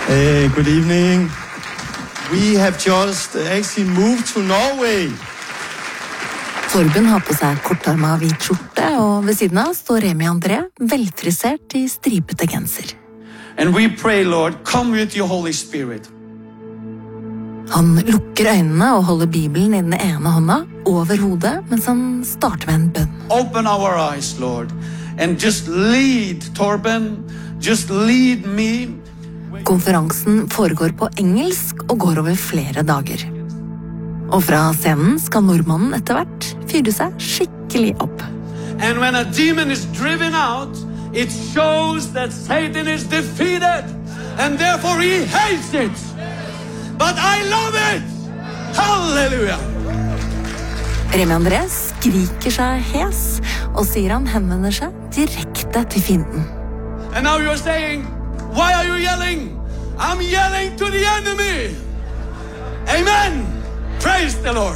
Hey, good evening. We have just actually moved to Norway. Torben har på seg kortarmet hvit skjorte, og ved siden av står Remi André, velfrisert i stripete genser. And we pray, Lord, come with your Holy Spirit. Han lukker øynene og holder Bibelen i den ene hånda over hodet, mens han starter med en bønn. Open our eyes, Lord, and just lead Torben, just lead me. Konferansen foregår på engelsk og går over flere dager. Og fra scenen skal nordmannen etter hvert fyre seg skikkelig opp. And when a demon is driven out, it shows that Satan is defeated, and therefore he hates it. But I love it! Halleluja! Remi André skriker seg hes, og sier han henvender seg direkte til fienden. And now you're saying, why are you yelling? I'm yelling to the enemy. Amen. Praise the Lord.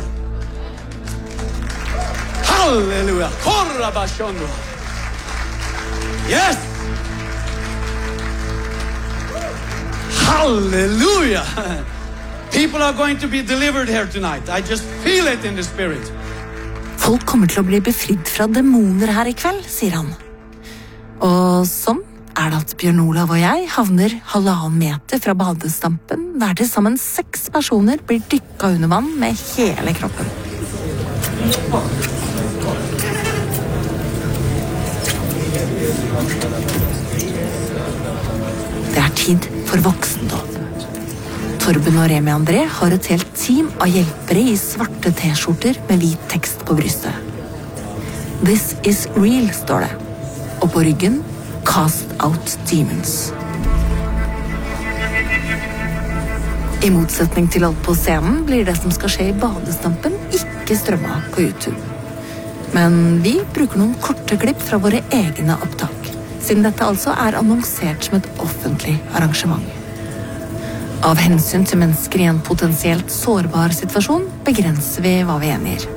Hallelujah. Korrabashondo. Yes. Hallelujah. People are going to be delivered here tonight. I just feel it in the spirit. Folk kommer til å bli befridd fra demoner her i kveld, sier han. Og sånn er det at Bjørn Olav og jeg havner 1,5 meter fra badestampen, der til sammen 6 personer blir dykket under vann med hele kroppen. Det er tid for voksendåp. Torben og Remi André har et helt team av hjelpere i svarte t-skjorter med hvit tekst på brystet. This is real, står det. Og på ryggen Cast out demons. I motsetning til alt på scenen blir det som skal skje i badestampen ikke strømmet på YouTube. Men vi bruker noen korte klipp fra våre egne opptak, siden dette altså er annonsert som et offentlig arrangement. Av hensyn til mennesker i en potensielt sårbar situasjon begrenser vi hva vi gjengir.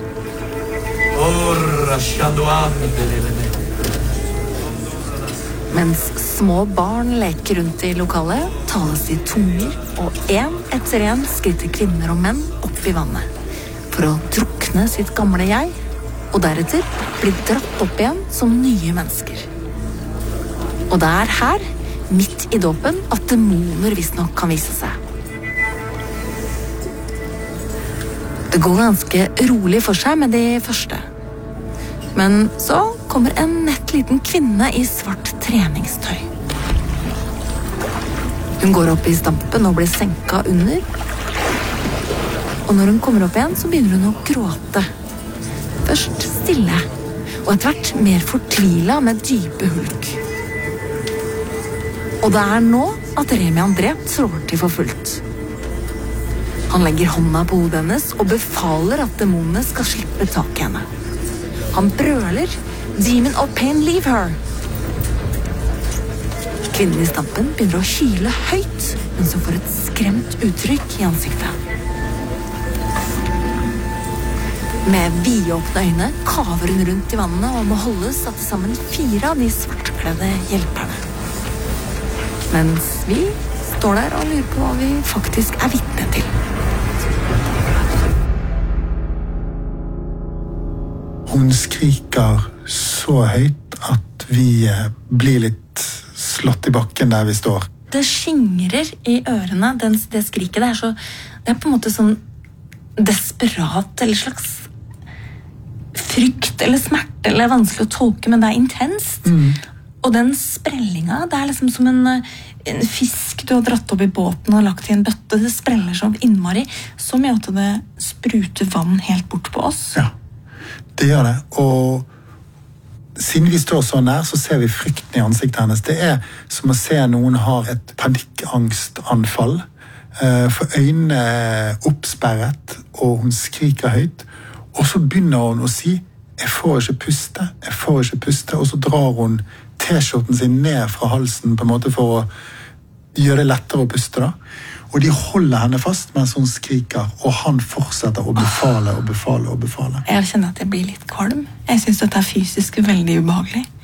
Mens små barn leker rundt i lokalet, tales i tunger, og en etter en skritter kvinner og menn opp i vannet, for å drukne sitt gamle jeg, og deretter bli dratt opp igjen som nye mennesker. Og det er her, midt i dåpen, at demoner visstnok kan vise seg. Det går ganske rolig for seg med de første. Men så kommer en nett liten kvinne i svart treningstøy. Hun går opp i stampen og blir senket under. Og når hun kommer opp igjen, så begynner hun å gråte. Først stille, og etter hvert mer fortvilet med dype hulk. Og det er nå at Remi André trår til for fullt. Han legger hånda på hodet hennes og befaler at demonene skal slippe tak i henne. Han brøler, Demon of pain, leave her! Kvinnen i stampen begynner å hyle høyt, men så får et skremt uttrykk i ansiktet. Med vidåpne øyne kaver hun rundt i vannet og må holdes at sammen 4 av de svartkledde hjelperne. Mens vi står der og lurer på hva vi faktisk er vitne til. Hun skriker så høyt at vi blir litt slått i bakken der vi står. Det skingrer i ørene, det skriket. Det er på en måte sånn desperat, eller slags frykt eller smerte, eller vanskelig å tolke, men det er intenst. Og den sprellinga, det er liksom som en fisk du har dratt opp i båten og lagt i en bøtte. Det spreller som innmari, så mye at det spruter vann helt bort på oss. Ja. Det gjør det, og siden vi står så nær, så ser vi frykten i ansiktet hennes. Det er som å se noen har et panikkangstanfall, for øynene oppsperret, og hun skriker høyt, og så begynner hun å si, jeg får ikke puste, og så drar hun t-skjorten sin ned fra halsen på en måte for å gjøre det lettere å puste da. Og de holder henne fast mens hun skriker, og han fortsetter å befale. Jeg kjenner at jeg blir litt kvalm. Jeg synes dette er fysisk veldig ubehagelig.